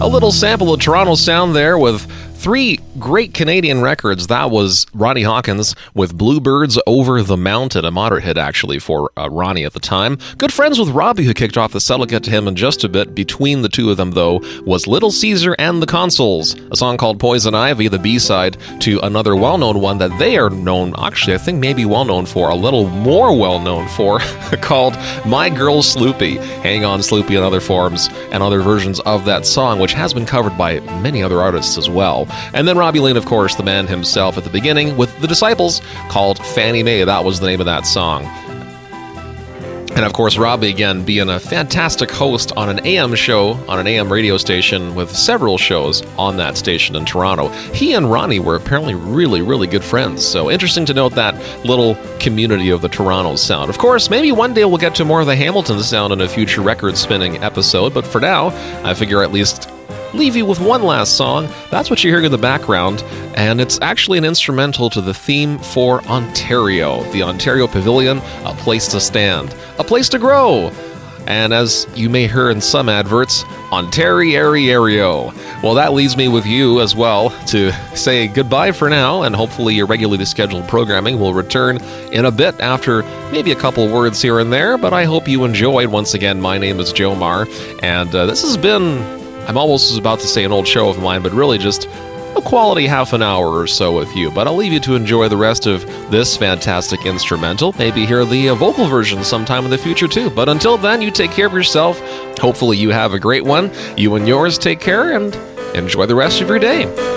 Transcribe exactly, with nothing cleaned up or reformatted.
A little sample of Toronto sound there with three great Canadian records. That was Ronnie Hawkins with Bluebirds Over the Mountain, a moderate hit actually for uh, Ronnie at the time. Good friends with Robbie, who kicked off the set. I'll get to him in just a bit. Between the two of them, though, was Little Caesar and the Consuls, a song called Poison Ivy, the B-side to another well-known one that they are known, actually I think maybe well-known for, a little more well-known for, called My Girl Sloopy. Hang On Sloopy and other forms and other versions of that song, which has been covered by many other artists as well. And then Robbie Lane, of course, the man himself at the beginning with the Disciples, called Fannie Mae. That was the name of that song. And of course, Robbie, again, being a fantastic host on an A M show, on an A M radio station with several shows on that station in Toronto. He and Ronnie were apparently really, really good friends. So interesting to note that little community of the Toronto sound. Of course, maybe one day we'll get to more of the Hamilton sound in a future record spinning episode. But for now, I figure at least leave you with one last song. That's what you're hearing in the background, and it's actually an instrumental to the theme for Ontario. The Ontario Pavilion, a place to stand, a place to grow. And as you may hear in some adverts, Ontario. Well, that leaves me with you as well to say goodbye for now, and hopefully your regularly scheduled programming will return in a bit after maybe a couple words here and there, but I hope you enjoyed. Once again, my name is Joe Marr, and uh, this has been... I'm almost about to say an old show of mine, but really just a quality half an hour or so with you. But I'll leave you to enjoy the rest of this fantastic instrumental. Maybe hear the uh, vocal version sometime in the future too. But until then, you take care of yourself. Hopefully you have a great one. You and yours take care and enjoy the rest of your day.